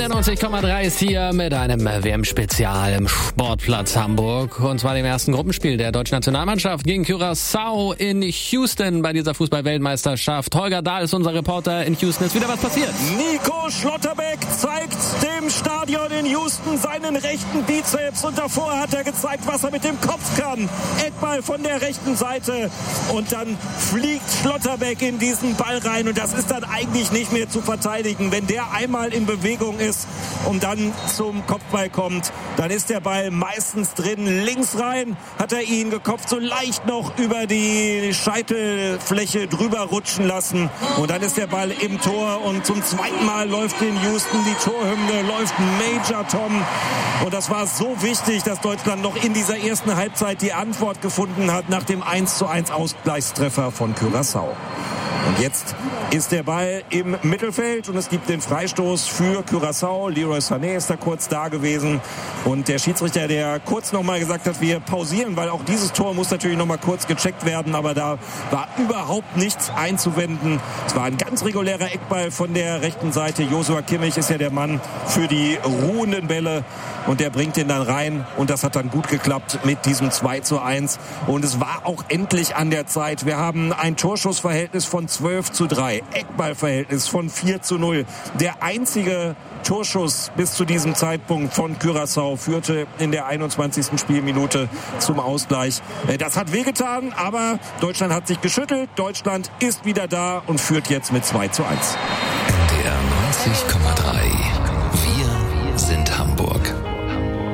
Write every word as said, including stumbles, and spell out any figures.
der neunzig Komma drei ist hier mit einem W M-Spezial im Sportplatz Hamburg. Und zwar dem ersten Gruppenspiel der deutschen Nationalmannschaft gegen Curaçao in Houston bei dieser Fußball-Weltmeisterschaft. Holger Dahl ist unser Reporter in Houston. Ist wieder was passiert? Nico Schlotterbeck zeigt dem Stadion in Houston seinen rechten Bizeps. Und davor hat er gezeigt, was er mit dem Kopf kann. Eckball von der rechten Seite. Und dann fliegt Schlotterbeck in diesen Ball rein. Und das ist dann eigentlich nicht mehr zu verteidigen. Wenn der einmal in Bewegung ist und dann zum Kopfball kommt, dann ist der Ball meistens drin. Links rein hat er ihn gekopft, so leicht noch über die Scheitelfläche drüber rutschen lassen. Und dann ist der Ball im Tor und zum zweiten Mal läuft in Houston die Torhymne, läuft Major Tom. Und das war so wichtig, dass Deutschland noch in dieser ersten Halbzeit die Antwort gefunden hat nach dem eins zu eins Ausgleichstreffer von Curaçao. Und jetzt ist der Ball im Mittelfeld und es gibt den Freistoß für Curaçao. Leroy Sané ist da kurz da gewesen. Und der Schiedsrichter, der kurz noch mal gesagt hat, wir pausieren, weil auch dieses Tor muss natürlich noch mal kurz gecheckt werden. Aber da war überhaupt nichts einzuwenden. Es war ein ganz regulärer Eckball von der rechten Seite. Joshua Kimmich ist ja der Mann für die ruhenden Bälle. Und der bringt den dann rein. Und das hat dann gut geklappt mit diesem zwei zu eins. Und es war auch endlich an der Zeit. Wir haben ein Torschussverhältnis von zwölf zu drei. Eckballverhältnis von vier zu null. Der einzige Torschuss bis zu diesem Zeitpunkt von Curaçao führte in der einundzwanzigsten Spielminute zum Ausgleich. Das hat wehgetan, aber Deutschland hat sich geschüttelt. Deutschland ist wieder da und führt jetzt mit zwei zu eins. N D R neunzig Komma drei